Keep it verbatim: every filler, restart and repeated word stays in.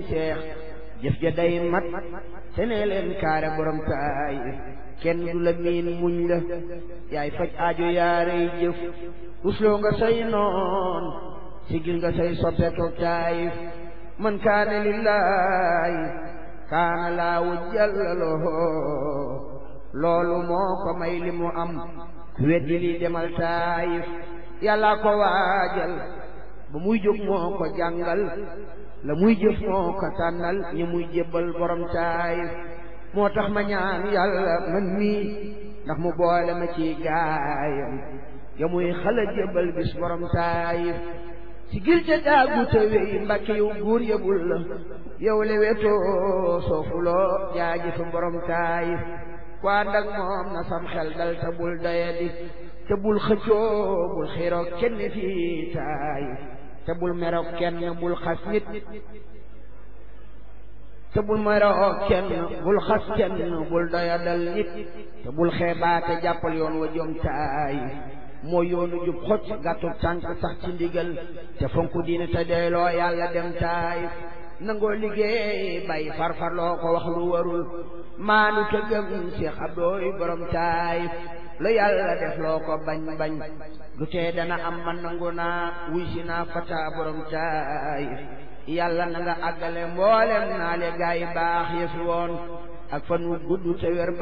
seex jëf ja day mat te ne leen kaare borom Taayif kenn du la miin muñ la yaay faj aajo yaarey jëf usloo nga say noon sigil nga say soppe toog Taayif man kaane lillaahi kaana laahu jallaloo loolu moo ko may li mu am ku weddi li demal Taayif yàlla ko waajal ba muy jóg moo ko jàngal la muy jëf moo ko tànnal ñi muy jébbal borom Taayif moo tax ma ñaan yàlla man mii ndax mu boole ma ci gaayam ya muy xala jébbal bis borom Taayif ci gil ca daagu te wey Mbàkke yow buur yebul la yow le wetoo soofuloo jaajëfu borom Taayif ku ànd ak moom na sam xel dal te bul doyadi te bul xëccoo bul xiiroo kenn fii Taayif te bul meroo kenn bul xas nit te bul meroo kenn bul xas kenn bul doyadal nit te bul xeebaate jàppal yoon wa jom Taayif moo yoonu jub xocc gàttu tànk sax ci ndigal te fonku diine te doyloo yàlla dem Taayif nangoo liggéey bay farfarloo ko wax lu warul maanu te gëm Seex Abdooy borom Taayif la yàlla def loo ko bañ bañ du tee dana am man nangu naa wuy si naa fata borom Taayif yàlla na nga àggale mboolem naa le gaay baax yëfi woon ak fan wu gudd te wér